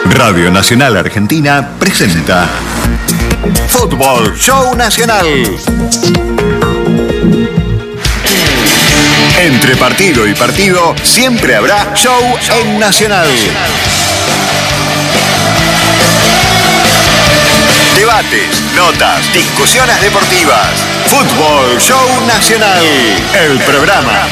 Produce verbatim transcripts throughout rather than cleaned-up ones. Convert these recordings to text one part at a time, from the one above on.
Radio Nacional Argentina presenta Fútbol Show Nacional. Entre partido y partido siempre habrá show en Nacional. Debates, notas, discusiones deportivas. Fútbol Show Nacional, el programa.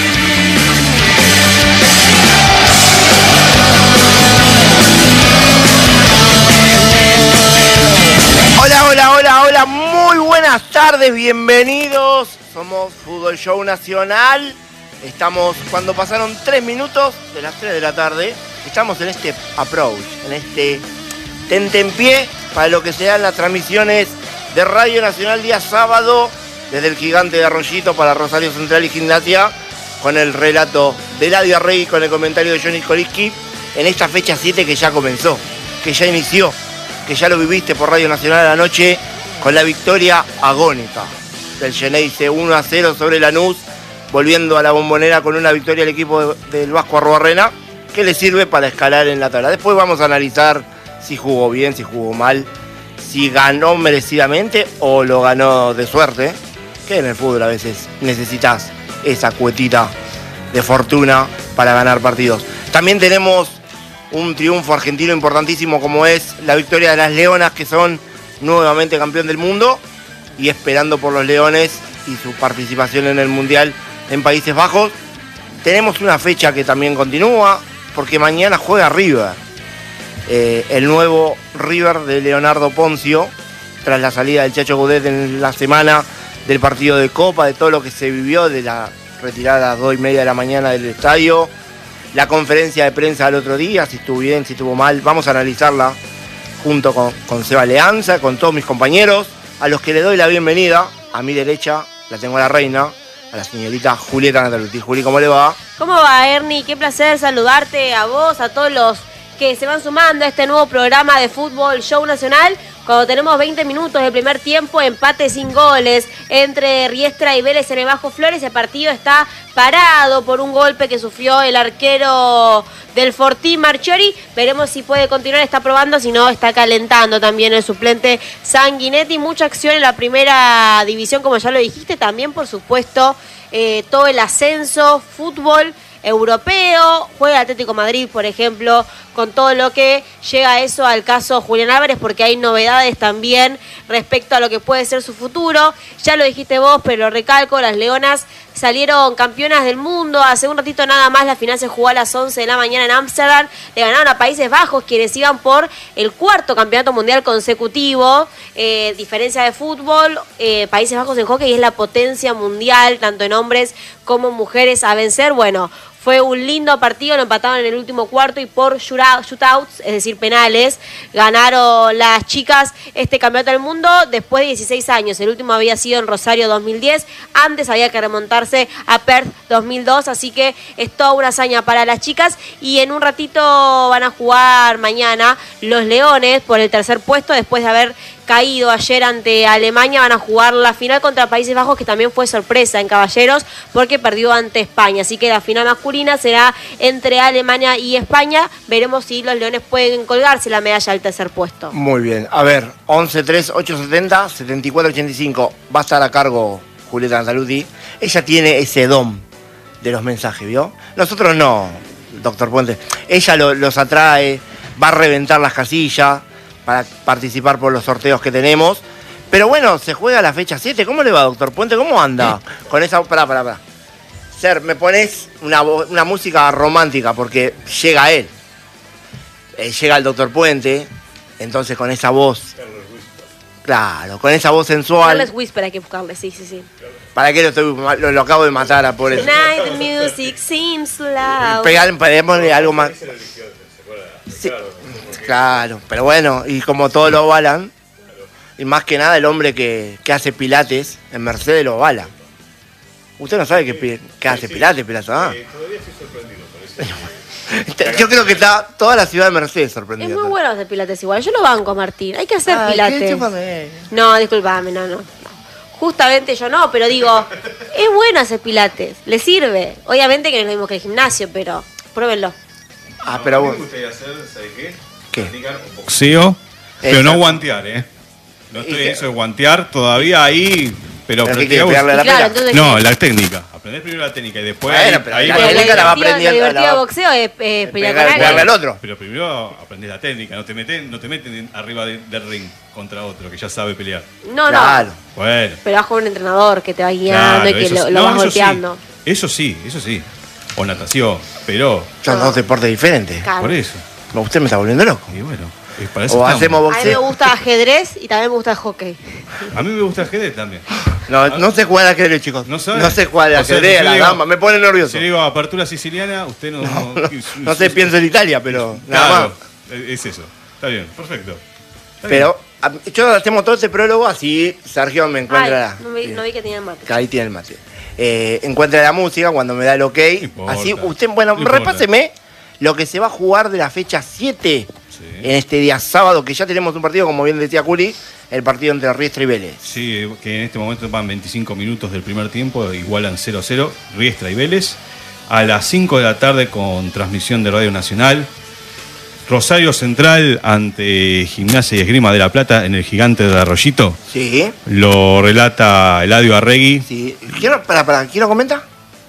Hola, hola, hola, hola, muy buenas tardes, bienvenidos. Somos Fútbol Show Nacional. Estamos, cuando pasaron tres minutos de las tres de la tarde, estamos en este approach, en este tentempié para lo que serán las transmisiones de Radio Nacional día sábado, desde el Gigante de Arroyito para Rosario Central y Gimnasia, con el relato de Ladia Rey, con el comentario de Johnny Koliski, en esta fecha siete que ya comenzó, que ya inició, que ya lo viviste por Radio Nacional anoche, con la victoria agónica del Xeneize uno a cero sobre Lanús, volviendo a la Bombonera con una victoria al equipo del Vasco Arruabarrena, que le sirve para escalar en la tabla. Después vamos a analizar si jugó bien, si jugó mal, si ganó merecidamente o lo ganó de suerte, que en el fútbol a veces necesitas esa cuetita de fortuna para ganar partidos. También tenemos un triunfo argentino importantísimo como es la victoria de las Leonas, que son nuevamente campeón del mundo, y esperando por los Leones y su participación en el Mundial en Países Bajos. Tenemos una fecha que también continúa, porque mañana juega River, eh, el nuevo River de Leonardo Poncio, tras la salida del Chacho Gaudet en la semana del partido de Copa, de todo lo que se vivió, de la retirada a las dos y media de la mañana del estadio, la conferencia de prensa del otro día, si estuvo bien, si estuvo mal. Vamos a analizarla junto con, con Seba Leanza, con todos mis compañeros, a los que le doy la bienvenida. A mi derecha la tengo a la reina, a la señorita Julieta Nataluti. Juli, ¿cómo le va? ¿Cómo va, Ernie? Qué placer saludarte a vos, a todos los que se van sumando a este nuevo programa de Fútbol Show Nacional. Cuando tenemos veinte minutos del primer tiempo, empate sin goles entre Riestra y Vélez en el Bajo Flores. El partido está parado por un golpe que sufrió el arquero del Fortín, Marchiori. Veremos si puede continuar, está probando, si no está calentando también el suplente Sanguinetti. Mucha acción en la primera división, como ya lo dijiste. También, por supuesto, eh, todo el ascenso, fútbol europeo, juega Atlético Madrid, por ejemplo, con todo lo que llega a eso al caso Julián Álvarez, porque hay novedades también respecto a lo que puede ser su futuro. Ya lo dijiste vos, pero lo recalco, las Leonas salieron campeonas del mundo. Hace un ratito nada más la final se jugó a las once de la mañana en Ámsterdam. Le ganaron a Países Bajos, quienes iban por el cuarto campeonato mundial consecutivo. Eh, diferencia de fútbol, eh, Países Bajos en hockey es la potencia mundial, tanto en hombres como mujeres a vencer. Bueno, fue un lindo partido, lo empataron en el último cuarto y por shootouts, es decir, penales, ganaron las chicas este campeonato del mundo después de dieciséis años. El último había sido en Rosario dos mil diez, antes había que remontarse a Perth dos mil dos, así que es toda una hazaña para las chicas. Y en un ratito van a jugar mañana los Leones por el tercer puesto, después de haber caído ayer ante Alemania. Van a jugar la final contra Países Bajos, que también fue sorpresa en caballeros porque perdió ante España, así que la final masculina será entre Alemania y España. Veremos si los Leones pueden colgarse la medalla al tercer puesto. Muy bien, a ver, once tres ocho setenta setenta y cuatro ochenta y cinco, va a estar a cargo Julieta Nataluti. Ella tiene ese don de los mensajes, ¿vio? Nosotros no, doctor Puente. Ella lo, los atrae, va a reventar las casillas para participar por los sorteos que tenemos. Pero bueno, se juega la fecha siete. ¿Cómo le va, doctor Puente? ¿Cómo anda? Sí. Con esa... Pará, pará, pará. Ser, me pones una, una música romántica porque llega él. Eh, llega el doctor Puente. Entonces con esa voz... Claro, con esa voz sensual... Carles Whisper hay que buscarle, sí, sí, sí. ¿Para qué lo, estoy, lo, lo acabo de matar a por eso? Tonight the music seems loud. Pegámosle algo más... Sí, claro, pero bueno, y como todo lo avalan, y más que nada el hombre que, que hace pilates en Mercedes lo avala. Usted no sabe que, que hace pilates, pilates, ¿ah? Sí, todavía estoy sorprendido por eso. Yo creo que está toda la ciudad de Mercedes sorprendida. Es muy bueno hacer pilates igual, yo lo banco, Martín, hay que hacer Ay, pilates. No, disculpame, no, no, no. Justamente yo no, pero digo, es bueno hacer pilates, le sirve. Obviamente que no es lo mismo que el gimnasio, pero pruébenlo. Ah, pero a mí bueno. me gustaría hacer, ¿sabes qué? ¿Qué? Practicar un poco. Boxeo, pero Exacto. no guantear, ¿eh? No estoy ¿Y en qué? eso de guantear todavía ahí, pero ¿Pero qué practica quieres, boxeo. pegarle a la Claro, pera? entonces- No, la técnica. Aprendés primero la técnica y después Bueno, ahí, pero ahí la vas- Pero técnica la va divertido- aprendiendo, Lo divertido la- de boxeo es eh, pelear con Pegar- pegarle alguien. al otro. Pero primero aprendés la técnica, no te meten, no te meten en- arriba de- del ring contra otro que ya sabe pelear. No, Claro. no. Bueno. Pero vas con un entrenador que te va guiando Claro, y que eso lo, sí. lo No, vas eso golpeando. Sí, eso sí, eso sí. O natación, pero Son dos deportes diferentes. Claro. por eso. Usted me está volviendo loco. Y bueno, es para eso O estamos. hacemos A mí me boxeo. gusta ajedrez y también me gusta el hockey. A mí me gusta el ajedrez también. No, no sé jugar al ajedrez, chicos. ¿No No, sabe? sé jugar al O sea, ajedrez, si a yo la digo- dama. Me pone nervioso. Si le digo apertura siciliana, usted no... No, no, no sé, pienso en Italia, pero nada Claro, más. es eso. Está bien, perfecto. Está Pero a- yo hacemos todo ese prólogo, así Sergio me encuentra. Ay, no, vi, no vi que tenía mate. Que ahí tiene el mate. Eh, encuentra la música cuando me da el ok. importa, Así, usted, bueno, no importa. repáseme lo que se va a jugar de la fecha siete Sí. en este día sábado, que ya tenemos un partido, como bien decía Juli, el partido entre Riestra y Vélez. Sí, que en este momento van veinticinco minutos del primer tiempo, igualan cero a cero, Riestra y Vélez. A las cinco de la tarde con transmisión de Radio Nacional. Rosario Central ante Gimnasia y Esgrima de la Plata en el Gigante de Arroyito. Sí, Lo relata Eladio Arregui. sí. Quiero, para, para, ¿quiero comentar?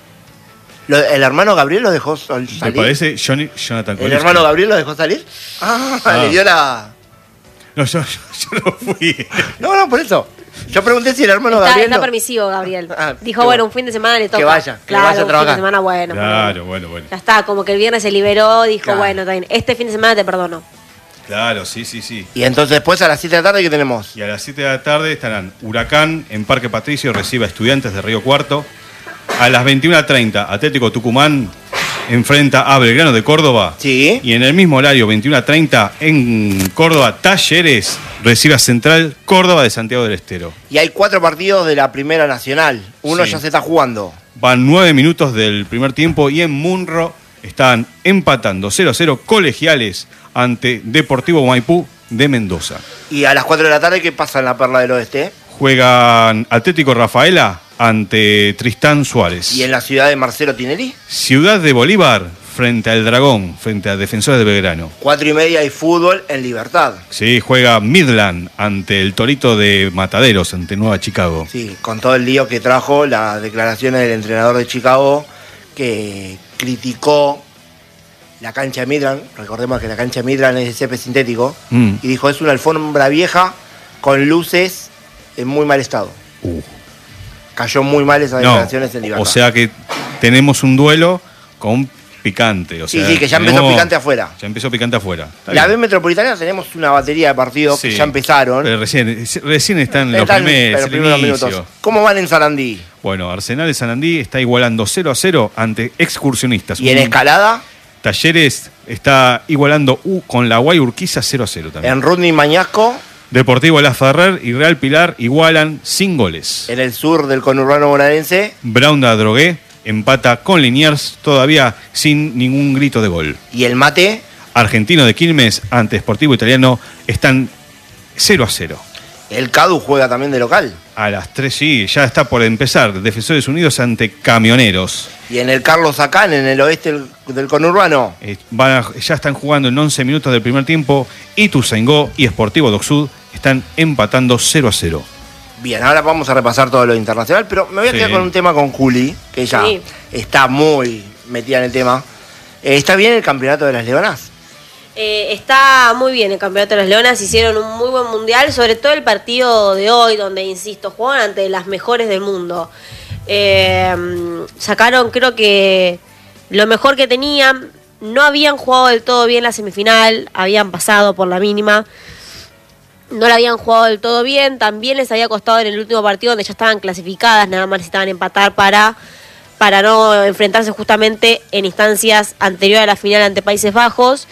Lo- ¿El hermano Gabriel lo dejó sol- Me salir? parece Johnny, Jonathan ¿El Koleski. hermano Gabriel lo dejó salir? Ah, Ah. le dio la... No, yo, yo, yo no fui. No, no, por eso. Yo pregunté si el hermano Está, Gabriel... está lo- permisivo, Gabriel. Ah, Dijo, qué bueno, bueno. un fin de semana le toca. vaya, que claro, vaya a un fin trabajar. de semana bueno. Claro, bueno, bueno. Ya está, como que el viernes se liberó, dijo, Claro. bueno, está bien, este fin de semana te perdono. Claro, sí, sí, sí. Y entonces después a las siete de la tarde, ¿qué tenemos? Y a las siete de la tarde estarán Huracán en Parque Patricio, recibe a Estudiantes de Río Cuarto. A las veintiuna treinta, Atlético Tucumán enfrenta a Belgrano de Córdoba. Sí. Y en el mismo horario, veintiuna treinta, en Córdoba, Talleres recibe a Central Córdoba de Santiago del Estero. Y hay cuatro partidos de la Primera Nacional. Uno Sí. ya se está jugando. Van nueve minutos del primer tiempo y en Munro están empatando cero a cero Colegiales ante Deportivo Maipú de Mendoza. Y a las cuatro de la tarde, ¿qué pasa en la Perla del Oeste? Juegan Atlético Rafaela ante Tristán Suárez. ¿Y en la ciudad de Marcelo Tinelli? Ciudad de Bolívar frente al Dragón, frente a Defensores de Belgrano. Cuatro y media hay fútbol en Libertad. Sí, juega Midland ante el Torito de Mataderos, ante Nueva Chicago. Sí, con todo el lío que trajo las declaraciones del entrenador de Chicago, que criticó la cancha de Midland. Recordemos que la cancha de Midland es de césped sintético. Mm. Y dijo, es una alfombra vieja con luces en muy mal estado. Uh. Cayó muy mal esas No, declaraciones en Libertad. o sea que tenemos un duelo con picante. O Sí, sea, sí, que ya empezó tenemos- picante afuera. Ya empezó picante afuera. Está La B bien. Metropolitana tenemos una batería de partidos Sí. que ya empezaron. Pero recién, recién están los Están primeros, los el primeros inicio. minutos. ¿Cómo van en Sarandí? Bueno, Arsenal de Sanandí está igualando cero a cero ante Excursionistas. ¿Y en Un- escalada? Talleres está igualando U con la Guay Urquiza cero a cero también. En Rudney Mañasco, Deportivo La Ferrer y Real Pilar igualan sin goles. en el sur del conurbano bonaerense. Brown de Adrogué empata con Liniers todavía sin ningún grito de gol. Y el Mate, Argentino de Quilmes ante Sportivo Italiano están cero a cero. el Cadu juega también de local. A las tres sí, ya está por empezar. Defensores Unidos ante Camioneros. Y en el Carlos Acán, en el oeste del, del conurbano, Eh, van a- ya están jugando en once minutos del primer tiempo. Ituzaingó y Sportivo Docsud están empatando cero a cero. bien, ahora vamos a repasar todo lo internacional, pero me voy a Sí. quedar con un tema con Juli, que ella Sí. está muy metida en el tema. Eh, ¿Está bien el campeonato de las Leonas? Eh, está muy bien el campeonato de las Leonas, hicieron un muy buen mundial, sobre todo el partido de hoy, donde, insisto, juegan ante las mejores del mundo. Eh, sacaron, creo que, lo mejor que tenían. No habían jugado del todo bien la semifinal, habían pasado por la mínima. No la habían jugado del todo bien, también les había costado en el último partido, donde ya estaban clasificadas, nada más necesitaban empatar para, para no enfrentarse justamente en instancias anteriores a la final ante Países Bajos.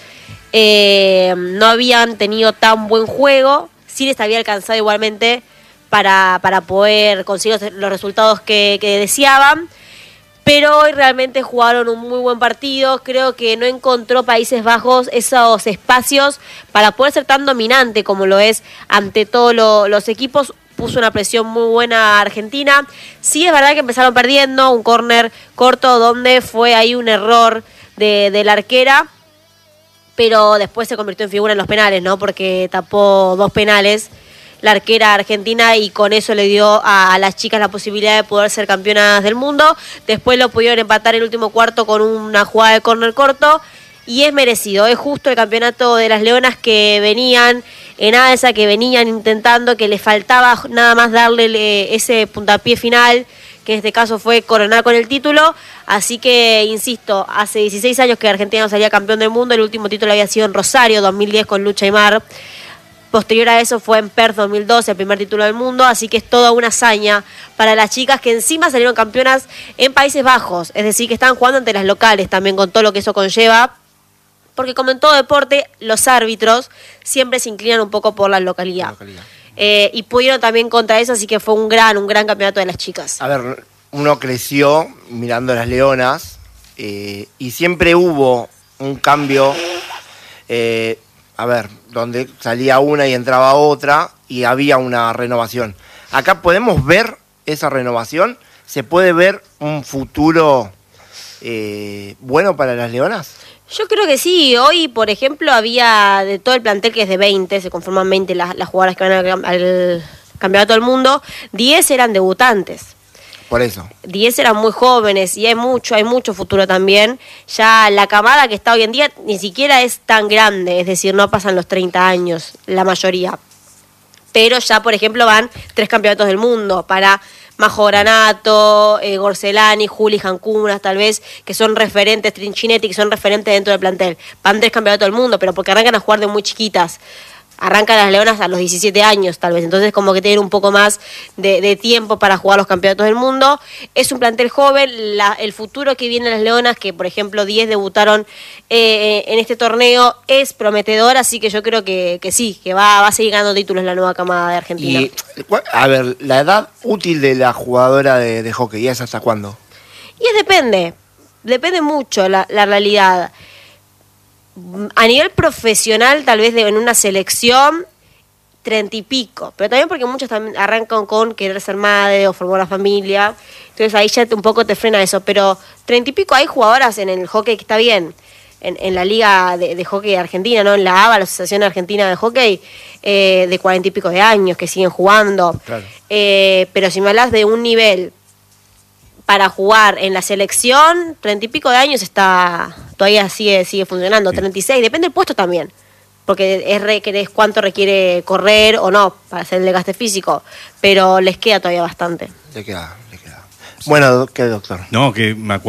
Eh, no habían tenido tan buen juego, sí les había alcanzado igualmente para, para poder conseguir los, los resultados que, que deseaban, pero hoy realmente jugaron un muy buen partido. Creo que no encontró Países Bajos esos espacios para poder ser tan dominante como lo es ante todos lo, los equipos. Puso una presión muy buena a Argentina. Sí es verdad que empezaron perdiendo, un córner corto donde fue ahí un error de, de la arquera, pero después se convirtió en figura en los penales, ¿no? Porque tapó dos penales la arquera argentina y con eso le dio a, a las chicas la posibilidad de poder ser campeonas del mundo. Después lo pudieron empatar el último cuarto con una jugada de córner corto y es merecido, es justo el campeonato de las Leonas que venían en alza, que venían intentando, que les faltaba nada más darle ese puntapié final, que en este caso fue coronar con el título. Así que, insisto, hace dieciséis años que Argentina no salía campeón del mundo, el último título había sido en Rosario, dos mil diez con Lucha Aymar. Posterior a eso fue en Perth dos mil doce, el primer título del mundo, así que es toda una hazaña para las chicas que encima salieron campeonas en Países Bajos, es decir, que están jugando ante las locales también con todo lo que eso conlleva, porque como en todo deporte, los árbitros siempre se inclinan un poco por la localidad. La localidad. Eh, y pudieron también contra eso, así que fue un gran, un gran campeonato de las chicas. A ver, uno creció mirando a las Leonas eh, y siempre hubo un cambio... Eh, A ver, donde salía una y entraba otra y había una renovación. Acá podemos ver esa renovación. ¿Se puede ver un futuro eh, bueno para las Leonas? Yo creo que sí. Hoy, por ejemplo, había de todo el plantel que es de veinte, se conforman veinte las, las jugadoras que van al, al campeonato del mundo, diez eran debutantes. Por eso. diez eran muy jóvenes y hay mucho, hay mucho futuro también. Ya la camada que está hoy en día ni siquiera es tan grande, es decir, no pasan los treinta años, la mayoría. Pero ya, por ejemplo, van tres campeonatos del mundo para Majo Granato, eh, Gorcelani, Juli Jancunas, tal vez, que son referentes, Trinchinetti, que son referentes dentro del plantel. Van tres campeonatos del mundo, pero porque arrancan a jugar de muy chiquitas. Arrancan las Leonas a los diecisiete años, tal vez. Entonces, como que tienen un poco más de, de tiempo para jugar los campeonatos del mundo. Es un plantel joven. La, el futuro que viene a las Leonas, que por ejemplo diez debutaron eh, en este torneo, es prometedor. Así que yo creo que, que sí, que va, va a seguir ganando títulos la nueva camada de Argentina. Y, a ver, la edad útil de la jugadora de, de hockey, ¿es hasta cuándo? Y es depende. Depende mucho la, la realidad. A nivel profesional, tal vez de, en una selección, treinta y pico. Pero también porque muchos también arrancan con querer ser madre o formar una familia. Entonces ahí ya te, un poco te frena eso. Pero treinta y pico hay jugadoras en el hockey que está bien. En, en la Liga de, de Hockey de Argentina, ¿no? En la A B A, la Asociación Argentina de Hockey, eh, de cuarenta y pico de años que siguen jugando. Claro. Eh, pero si me hablas de un nivel para jugar en la selección, treinta y pico de años está todavía sigue sigue funcionando, treinta y seis, depende del puesto también, porque es, re, es cuánto requiere correr o no para hacer el desgaste físico, pero les queda todavía bastante. Le queda, le queda. Bueno, ¿qué, doctor? No, que me acuerdo